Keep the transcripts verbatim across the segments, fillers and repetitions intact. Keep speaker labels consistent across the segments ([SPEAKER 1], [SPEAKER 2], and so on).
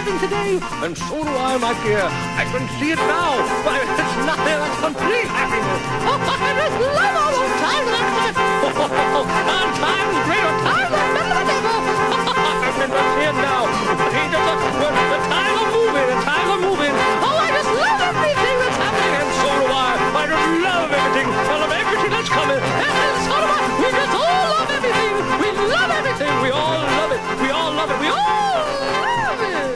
[SPEAKER 1] having today. And so do I, my dear. I can see it now. Why, it's nothing but complete happiness. Oh, I just love all those times that I've Oh, times greater times than never ever. I can just see it now. He just, the, the times are moving, the times are moving. Oh, I just love everything that's happening. And so do I. I just love everything. I love everything that's coming. And so do I. We just all love everything. We love everything. We all love it. We all love it. We all love it.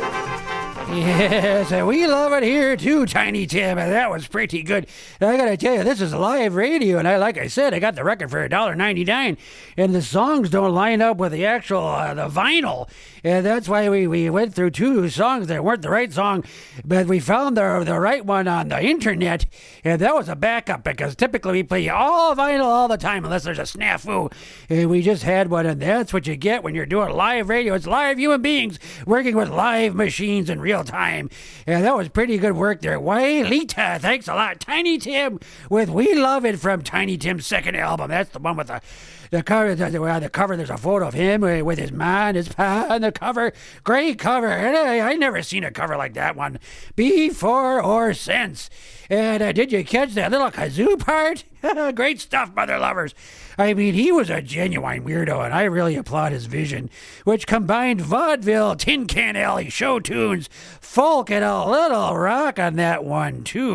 [SPEAKER 2] Yes, and we love it here too, Tiny Tim, and that was pretty good. I gotta tell you, this is live radio, and I, like I said, I got the record for a dollar ninety-nine, and the songs don't line up with the actual uh, the vinyl, and that's why we, we went through two songs that weren't the right song, but we found the the right one on the internet, and that was a backup because typically we play all vinyl all the time unless there's a snafu, and we just had one, and that's what you get when you're doing live radio. It's live human beings working with live machines in real time. Yeah, that was pretty good work there. Waylita, thanks a lot. Tiny Tim with We Love It from Tiny Tim's second album. That's the one with the the cover. The, the cover, there's a photo of him with his ma and his pa on the cover. Great cover. And I, I never seen a cover like that one before or since. And uh, did you catch that little kazoo part? Great stuff, mother lovers. I mean, he was a genuine weirdo, and I really applaud his vision, which combined vaudeville, tin can alley, show tunes, folk, and a little rock on that one, too.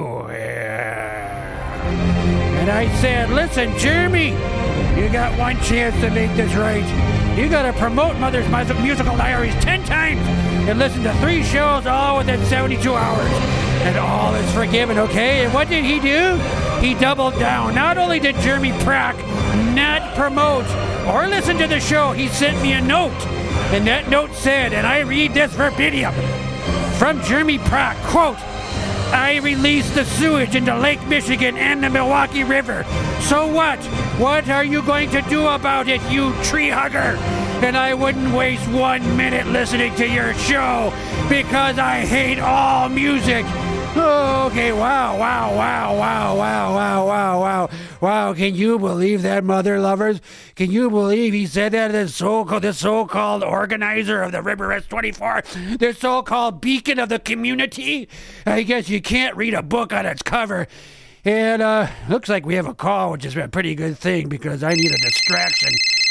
[SPEAKER 2] Yeah. And I said, listen, Jeremy, you got one chance to make this right. You got to promote Mother's Musical Diaries ten times and listen to three shows all within seventy-two hours. And all is forgiven, okay? And what did he do? He doubled down. Not only did Jeremy Prack not promote or listen to the show, he sent me a note. And that note said, and I read this verbatim, from Jeremy Prack, quote, I released the sewage into Lake Michigan and the Milwaukee River. So what? What are you going to do about it, you tree hugger? And I wouldn't waste one minute listening to your show because I hate all music. Oh, okay, wow, wow, wow, wow, wow, wow, wow, wow, wow. Can you believe that, mother lovers? Can you believe he said that? This so-called, this so-called organizer of the River S twenty-four, this so-called beacon of the community? I guess you can't read a book on its cover. And uh, looks like we have a call, which is a pretty good thing because I need a distraction.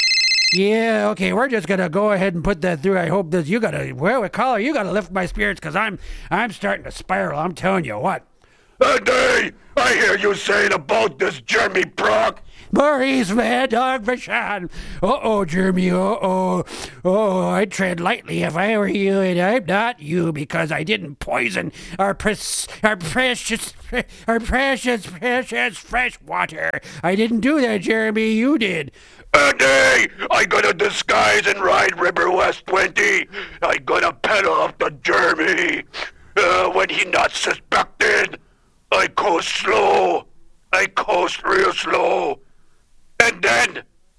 [SPEAKER 2] Yeah, okay, we're just gonna go ahead and put that through. I hope that you gotta, well, caller, you gotta lift my spirits because I'm, I'm starting to spiral. I'm telling you what.
[SPEAKER 3] Hey, I hear you saying about this Jeremy Prack.
[SPEAKER 2] Maurice Mad Dog Vachon. Uh-oh, Jeremy, uh-oh. Oh, I'd tread lightly if I were you, and I'm not you because I didn't poison our pres- our precious, our precious, precious fresh water. I didn't do that, Jeremy, you did.
[SPEAKER 3] And hey, I gonna disguise and ride River West twenty. I gonna pedal up to Jeremy. Uh, when he not suspected, I coast slow. I coast real slow. And then,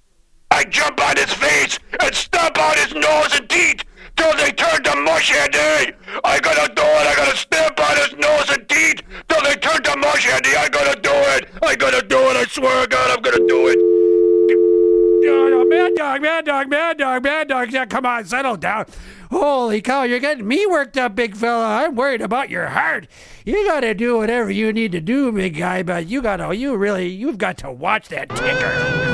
[SPEAKER 3] I jump on his face and stomp out his nose and teeth till they turn to mush, Andy. I gotta do it. I gotta stamp on his nose and teeth till they turn to mush, Andy. I gotta do it. I gotta do it. I swear to God, I'm gonna do it.
[SPEAKER 2] Oh, mad dog, mad dog, mad dog, mad dog. Yeah, come on, settle down. Holy cow, you're getting me worked up, big fella. I'm worried about your heart. You gotta do whatever you need to do, big guy, but you gotta, you really, you've got to watch that ticker.